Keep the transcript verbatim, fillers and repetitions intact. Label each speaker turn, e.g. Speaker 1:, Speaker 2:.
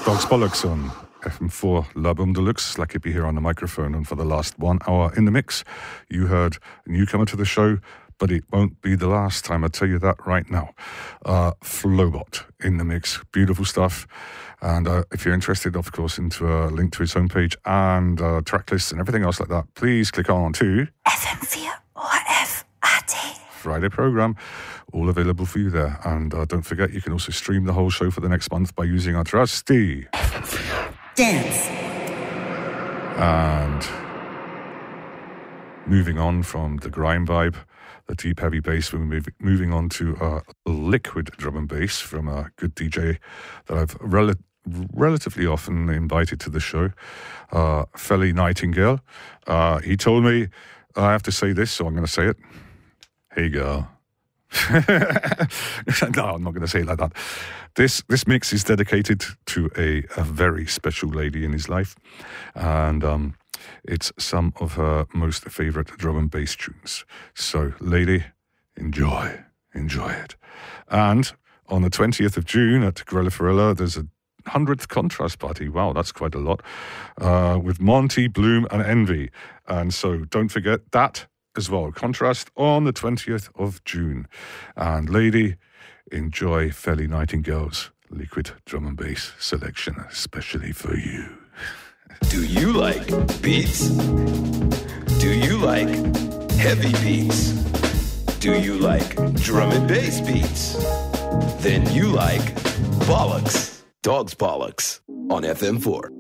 Speaker 1: Dogs Bollocks on F M four La Boom Deluxe. Lucky to be here on the microphone, and for the last one hour in the mix, you heard a newcomer to the show, but it won't be the last time, I'll tell you that right now. Uh, Flowbot in the mix. Beautiful stuff. And uh, if you're interested, of course, into a link to his homepage and uh, track lists and everything else like that, please click on to
Speaker 2: F M four or F A T.
Speaker 1: Friday program, all available for you there. And uh, don't forget, you can also stream the whole show for the next month by using our trusty
Speaker 2: Dance.
Speaker 1: And moving on from the grime vibe, the deep heavy bass, we're mov- moving on to uh, liquid drum and bass from a good D J that I've rel- relatively often invited to the show, uh, Felly Nightingale. Uh, he told me, I have to say this, so I'm going to say it. Hey, girl. No, I'm not going to say it like that. This this mix is dedicated to a, a very special lady in his life, and um, it's some of her most favourite drum and bass tunes. So, lady, enjoy, enjoy it. And on the twentieth of June at Grella Farella, there's a hundredth Contrast party. Wow, that's quite a lot. Uh, with Monty, Bloom, and Envy. And so, don't forget that as well. Contrast on the twentieth of June. And lady, enjoy Felly Nightingale's liquid drum and bass selection, especially for you.
Speaker 3: Do you like beats? Do you like heavy beats? Do you like drum and bass beats? Then you like Bollocks, Dogs Bollocks on F M four.